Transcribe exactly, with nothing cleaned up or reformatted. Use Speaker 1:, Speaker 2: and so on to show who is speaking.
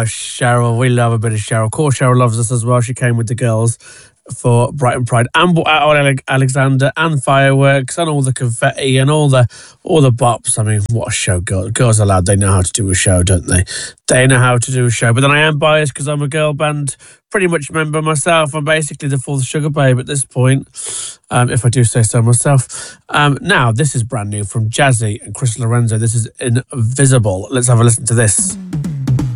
Speaker 1: Oh, Cheryl, we love a bit of Cheryl. Of course, Cheryl loves us as well. She came with the girls for Brighton Pride and uh, Alexander and fireworks and all the confetti and all the all the bops. I mean, what a show. Girls, girls are loud. They know how to do a show, don't they? They know how to do a show. But then I am biased because I'm a girl band pretty much member myself. I'm basically the fourth sugar babe at this point, um, if I do say so myself. Um, now, this is brand new from Jazzy and Chris Lorenzo. This is Invisible. Let's have a listen to this.